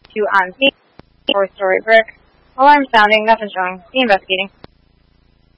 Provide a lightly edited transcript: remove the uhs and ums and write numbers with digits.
2 on scene. 4-story brick. Alarm sounding, nothing showing. Be investigating.